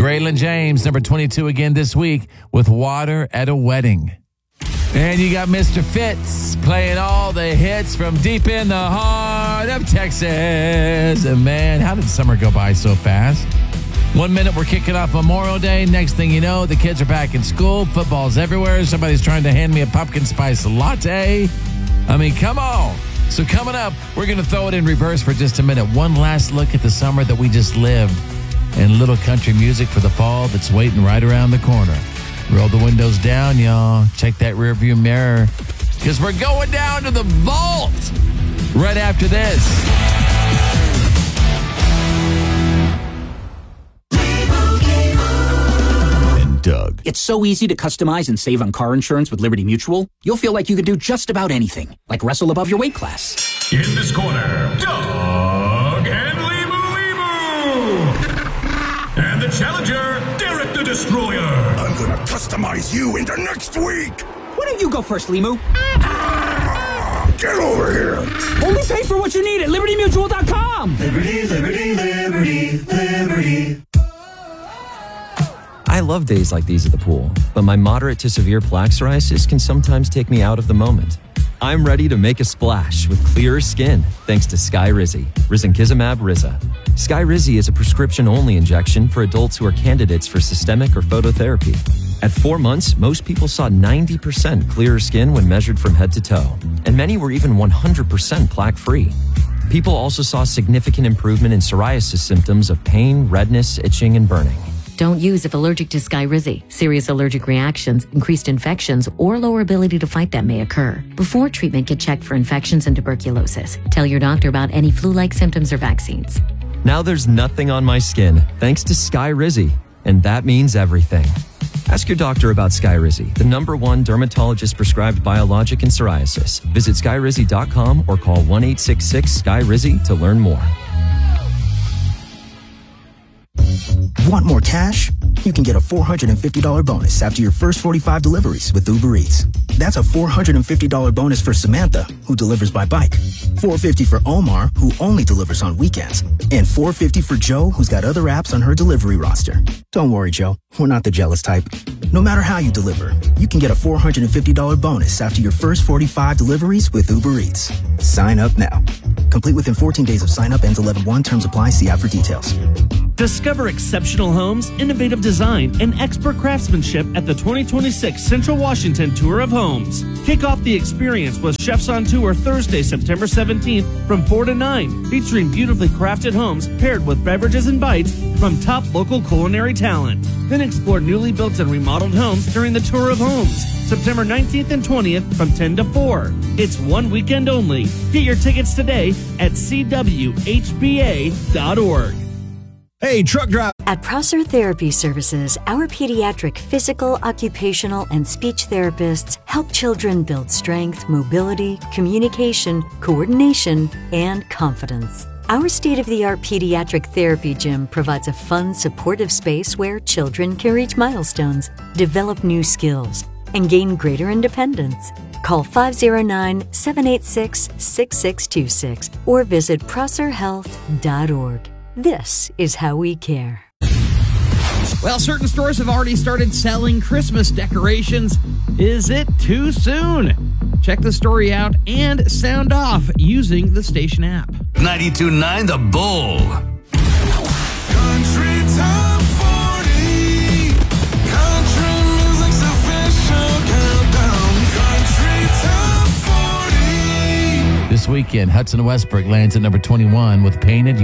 Braylon James, number 22 again this week with Water at a Wedding. And you got Mr. Fitz playing all the hits from deep in the heart of Texas. And man, how did summer go by so fast? 1 minute we're kicking off Memorial Day. Next thing you know, the kids are back in school. Football's everywhere. Somebody's trying to hand me a pumpkin spice latte. I mean, come on. So coming up, we're going to throw it in reverse for just a minute. One last look at the summer that we just lived and little country music for the fall that's waiting right around the corner. Roll the windows down, y'all. Check that rearview mirror because we're going down to the vault right after this. Doug. It's so easy to customize and save on car insurance with Liberty Mutual. You'll feel like you could do just about anything, like wrestle above your weight class. In this corner, Doug and Limu. And the challenger, Derek the Destroyer. I'm gonna customize you into next week. Why don't you go first, Limu? Get over here. Only pay for what you need at LibertyMutual.com. Liberty, liberty, liberty, liberty. I love days like these at the pool, but my moderate to severe plaque psoriasis can sometimes take me out of the moment. I'm ready to make a splash with clearer skin thanks to Skyrizi, Risankizumab Riza. Skyrizi is a prescription-only injection for adults who are candidates for systemic or phototherapy. At 4 months, most people saw 90% clearer skin when measured from head to toe, and many were even 100% plaque-free. People also saw significant improvement in psoriasis symptoms of pain, redness, itching, and burning. Don't use if allergic to Skyrizi. Serious allergic reactions, increased infections, or lower ability to fight them may occur. Before treatment, get checked for infections and tuberculosis. Tell your doctor about any flu-like symptoms or vaccines. Now there's nothing on my skin thanks to Skyrizi, and that means everything. Ask your doctor about Skyrizi, the #1 dermatologist-prescribed biologic in psoriasis. Visit Skyrizi.com or call 1-866-SKY-RIZI to learn more. Want more cash? You can get a $450 bonus after your first 45 deliveries with Uber Eats. That's a $450 bonus for Samantha, who delivers by bike. $450 for Omar, who only delivers on weekends. And $450 for Joe, who's got other apps on her delivery roster. Don't worry, Joe. We're not the jealous type. No matter how you deliver, you can get a $450 bonus after your first 45 deliveries with Uber Eats. Sign up now. Complete within 14 days of sign up. Ends 11/1. Terms apply. See app for details. Discover exceptional homes, innovative design, and expert craftsmanship at the 2026 Central Washington Tour of Homes. Kick off the experience with Chefs on Tour Thursday, September 17th from 4 to 9, featuring beautifully crafted homes paired with beverages and bites from top local culinary talent. Then explore newly built and remodeled homes during the Tour of Homes, September 19th and 20th from 10 to 4. It's one weekend only. Get your tickets today at cwhba.org. Hey, truck driver. At Prosser Therapy Services, our pediatric physical, occupational, and speech therapists help children build strength, mobility, communication, coordination, and confidence. Our state-of-the-art pediatric therapy gym provides a fun, supportive space where children can reach milestones, develop new skills, and gain greater independence. Call 509-786-6626 or visit prosserhealth.org. This is how we care. Well, certain stores have already started selling Christmas decorations. Is it too soon? Check the story out and sound off using the station app. 92.9 The Bull. Country Top 40. Country music's official countdown. Country Top 40. This weekend, Hudson Westbrook lands at number 21 with Painted.